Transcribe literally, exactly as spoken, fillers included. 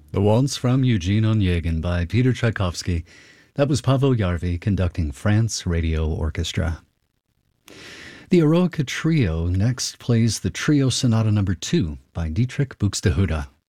The Waltz from Eugene Onegin by Peter Tchaikovsky. That was Paavo Järvi conducting France Radio Orchestra. The Eroica Trio next plays the Trio Sonata Number two by Dietrich Buxtehude.